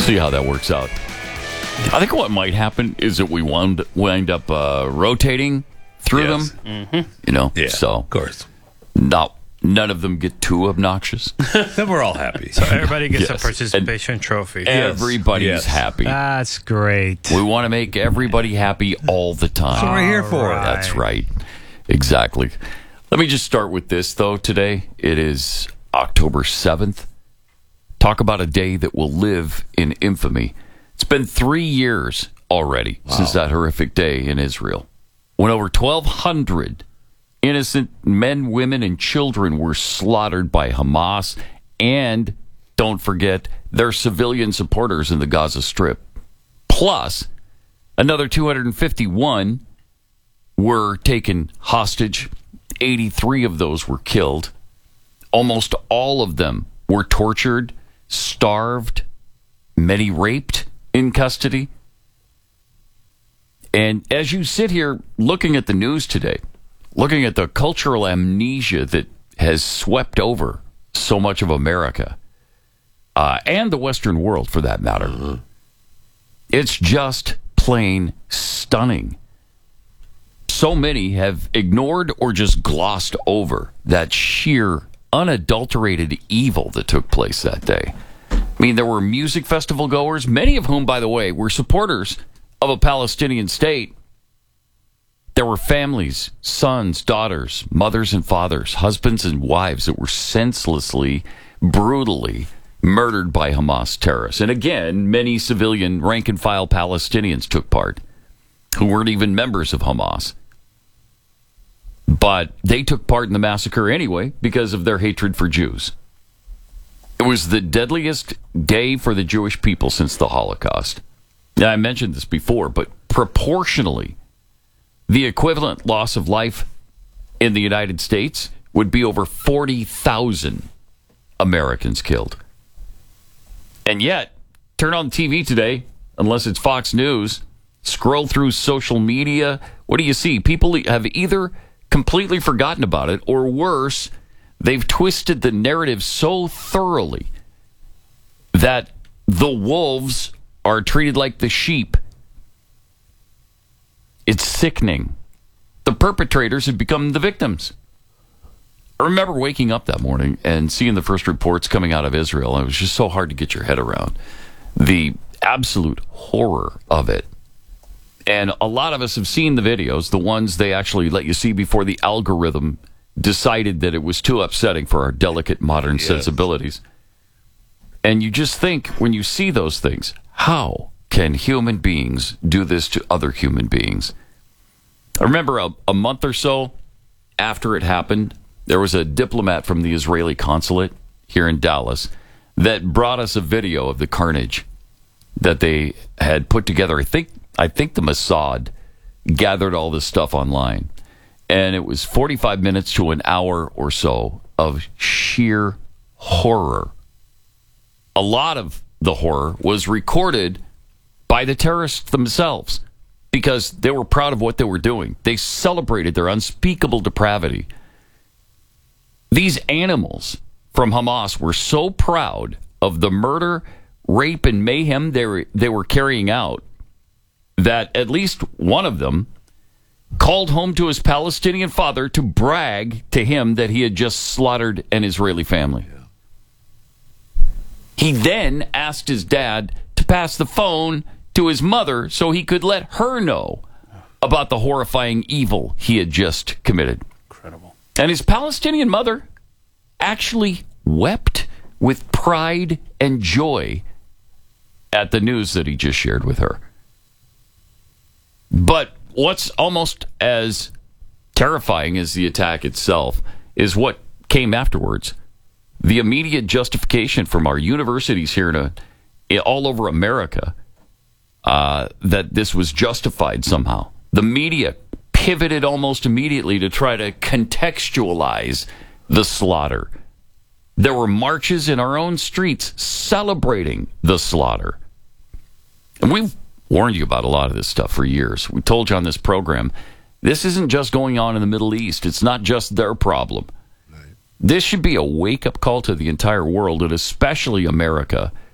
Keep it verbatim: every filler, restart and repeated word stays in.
See how that works out. I think what might happen is that we wind, wind up uh, rotating through Yes. them. Mm-hmm. You know, Yeah, so of course. not none of them get too obnoxious. Then we're all happy. So everybody gets Yes. a participation trophy. Everybody's Yes. happy. That's great. We want to make everybody happy all the time. That's what we're here for. All That's right. Exactly. Let me just start with this, though, today. It is October seventh. Talk about a day that will live in infamy. It's been three years already wow. since that horrific day in Israel, when over twelve hundred innocent men, women, and children were slaughtered by Hamas, and, don't forget, their civilian supporters in the Gaza Strip. Plus, another two hundred fifty-one were taken hostage. eighty-three of those were killed. Almost all of them were tortured, starved, many raped in custody. And as you sit here looking at the news today, looking at the cultural amnesia that has swept over so much of America, uh, and the Western world for that matter, mm-hmm. it's just plain stunning. So many have ignored or just glossed over that sheer, unadulterated evil that took place that day. I mean, there were music festival goers, many of whom, by the way, were supporters of a Palestinian state. There were families, sons, daughters, mothers and fathers, husbands and wives that were senselessly, brutally murdered by Hamas terrorists. And again, many civilian rank-and-file Palestinians took part who weren't even members of Hamas. But they took part in the massacre anyway because of their hatred for Jews. It was the deadliest day for the Jewish people since the Holocaust. Now, I mentioned this before, but proportionally, the equivalent loss of life in the United States would be over forty thousand Americans killed. And yet, turn on T V today, unless it's Fox News, scroll through social media, what do you see? People have either completely forgotten about it, or worse, they've twisted the narrative so thoroughly that the wolves are treated like the sheep. It's sickening. The perpetrators have become the victims. I remember waking up that morning and seeing the first reports coming out of Israel. It was just so hard to get your head around the absolute horror of it. And a lot of us have seen the videos, the ones they actually let you see before the algorithm decided that it was too upsetting for our delicate modern yes. sensibilities. And you just think, when you see those things, how can human beings do this to other human beings? I remember a, a month or so after it happened, there was a diplomat from the Israeli consulate here in Dallas that brought us a video of the carnage that they had put together. I think I think the Mossad gathered all this stuff online. And it was forty-five minutes to an hour or so of sheer horror. A lot of the horror was recorded by the terrorists themselves because they were proud of what they were doing. They celebrated their unspeakable depravity. These animals from Hamas were so proud of the murder, rape, and mayhem they were, they were carrying out that at least one of them called home to his Palestinian father to brag to him that he had just slaughtered an Israeli family. Yeah. He then asked his dad to pass the phone to his mother so he could let her know about the horrifying evil he had just committed. Incredible. And his Palestinian mother actually wept with pride and joy at the news that he just shared with her. But what's almost as terrifying as the attack itself is what came afterwards. The immediate justification from our universities here in a, all over America uh, that this was justified somehow. The media pivoted almost immediately to try to contextualize the slaughter. There were marches in our own streets celebrating the slaughter. And we've warned you about a lot of this stuff for years. We told you on this program, this isn't just going on in the Middle East. It's not just their problem. Right. This should be a wake-up call to the entire world, and especially America,